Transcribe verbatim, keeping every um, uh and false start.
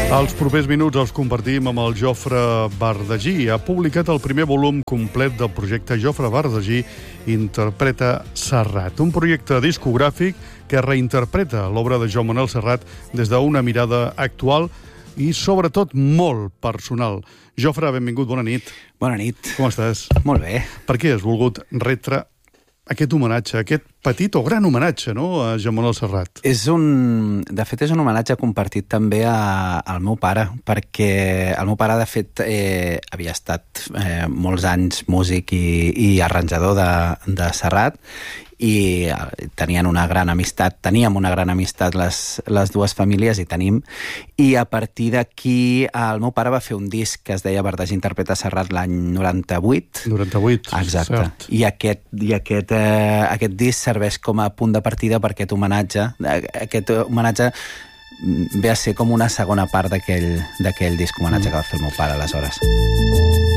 Els propers minuts els compartim amb el Jofre Bardagí. Ha publicat el primer volum complet del projecte Jofre Bardagí Interpreta Serrat, un projecte discogràfic que reinterpreta l'obra de Joan Manuel Serrat des d'una mirada actual i, sobretot, molt personal. Jofre, benvingut, bona nit. Bona nit. Com estàs? Molt bé. Per què has volgut retre aquest homenatge, aquest petit o gran homenatge, no?, a Joan Manuel Serrat? És un... De fet, és un homenatge compartit també a, al meu pare, perquè el meu pare, de fet, eh, havia estat eh, molts anys músic i, i arranjador de, de Serrat, i tenien una gran amistat, teníem una gran amistat les, les dues famílies, i tenim, i a partir d'aquí el meu pare va fer un disc que es deia Bardagí Interpreta Serrat l'any noranta-vuit. noranta-vuit, exacte. Cert. I aquest, i aquest, eh, aquest disc serveix com a punt de partida per aquest homenatge. Aquest homenatge ve a ser com una segona part d'aquell, d'aquell disc homenatge que va fer el meu pare aleshores.